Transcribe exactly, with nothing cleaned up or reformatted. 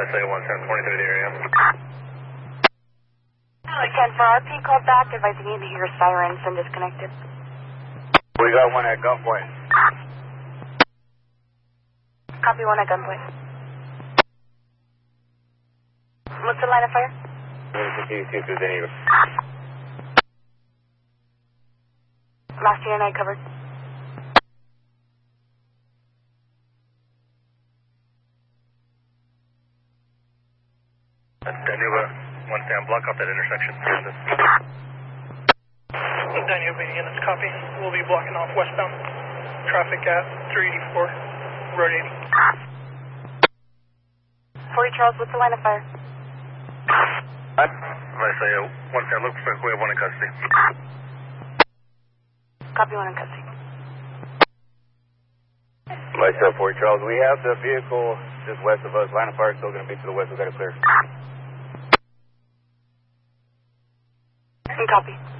I say one ten twenty-three the area. ten for R P called back, advising you to hear sirens and disconnected. We got one at gunpoint. Copy one at gunpoint. What's the line of fire? Let me see if there's any. Last year night covered. Danuba, one ten, block off that intersection. Danuba units, copy. We'll be blocking off westbound traffic at three eighty-four, Road eighty. Fort Charles, what's the line of fire? I say one ten, looks like we have one in custody. Copy one in custody. Myself, Fort Charles. We have the vehicle just west of us. Line of fire still going to be to the west. We got to clear. Copy.